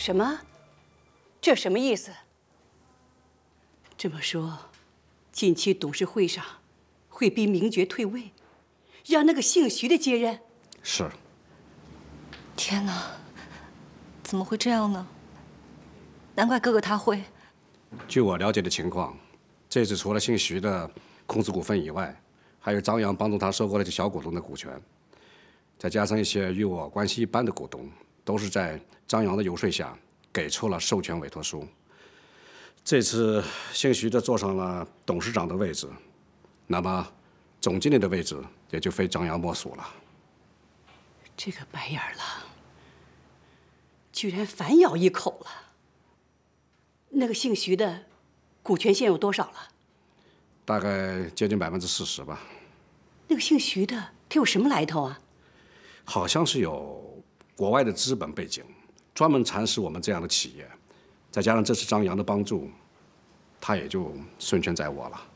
什么？这什么意思？这么说，近期董事会上会逼明爵退位，让那个姓徐的接任？ 是。 天哪，怎么会这样呢？难怪哥哥他会。 据我了解的情况，这次除了姓徐的控制股份以外，还有张扬帮助他收购了一些小股东的股权，再加上一些与我关系一般的股东，都是在张扬的游说下给出了授权委托书。这次姓徐的坐上了董事长的位置，那么总经理的位置也就非张扬莫属了。 这个白眼狼居然反咬一口了。那个姓徐的股权现有多少了？ 大概接近40%吧。 那个姓徐的他有什么来头啊？ 好像是有国外的资本背景，专门蚕食我们这样的企业，再加上这次张扬的帮助，他也就顺权在握了。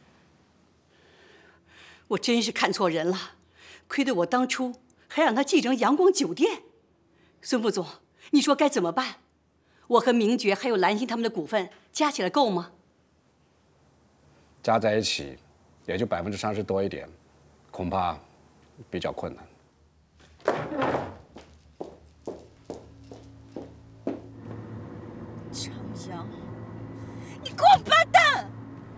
我真是看错人了，亏得我当初还让他继承阳光酒店。孙副总，你说该怎么办？我和明爵还有兰心他们的股份加起来够吗？ 加在一起也就30%多一点，恐怕比较困难。 张扬，你个王八蛋！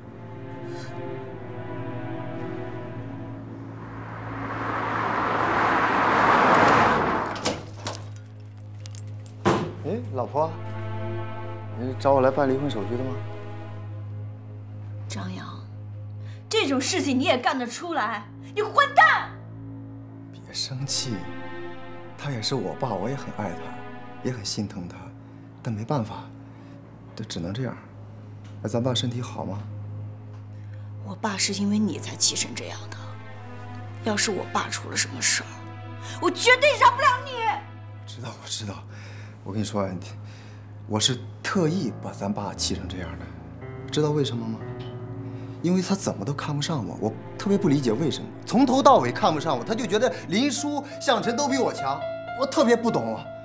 哎，老婆，你找我来办离婚手续的吗？ 张扬，这种事情你也干得出来？你混蛋！ 别生气，他也是我爸，我也很爱他，也很心疼他，但没办法，这只能这样。那咱爸身体好吗？ 我爸是因为你才气成这样的。要是我爸出了什么事儿，我绝对饶不了你。 我知道，我跟你说，我是特意把咱爸气成这样的，知道为什么吗？因为他怎么都看不上我，我特别不理解为什么，从头到尾看不上我，他就觉得林叔、向晨都比我强，我特别不懂啊。